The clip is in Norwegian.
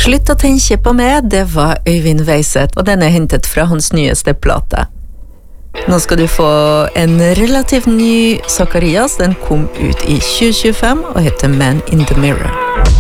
Slutt å tenke på meg, det var Øyvind Veiseth, og den hentet fra hans nyeste plate. Nå skal du få en relativt ny Zacharias, den kom ut i 2025 og heter Man in the Mirror.